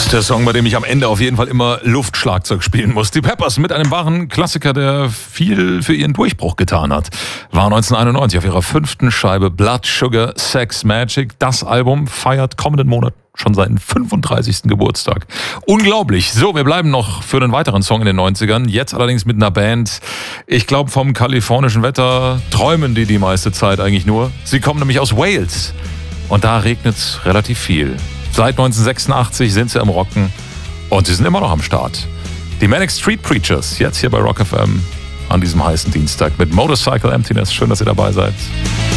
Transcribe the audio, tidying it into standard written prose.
Der Song, bei dem ich am Ende auf jeden Fall immer Luftschlagzeug spielen muss. Die Peppers mit einem wahren Klassiker, der viel für ihren Durchbruch getan hat, war 1991 auf ihrer 5. Scheibe Blood Sugar Sex Magik. Das Album feiert kommenden Monat schon seinen 35. Geburtstag. Unglaublich. So, wir bleiben noch für einen weiteren Song in den 90ern. Jetzt allerdings mit einer Band. Ich glaube, vom kalifornischen Wetter träumen die meiste Zeit eigentlich nur. Sie kommen nämlich aus Wales. Und da regnet es relativ viel. Seit 1986 sind sie am Rocken und sie sind immer noch am Start. Die Manic Street Preachers, jetzt hier bei Rock FM an diesem heißen Dienstag mit Motorcycle Emptiness. Schön, dass ihr dabei seid.